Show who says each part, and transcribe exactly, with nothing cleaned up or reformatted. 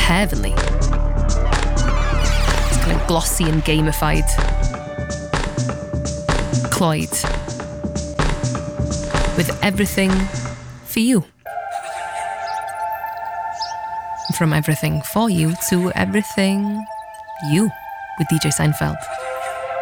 Speaker 1: heavenly. It's kind of glossy and gamified. Cloyd. With everything for you. From everything for you to everything you with D J Seinfeld.